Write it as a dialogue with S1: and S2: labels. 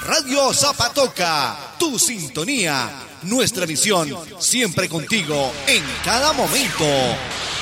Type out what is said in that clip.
S1: Radio Zapatoca, tu sintonía, nuestra misión, siempre contigo en cada momento.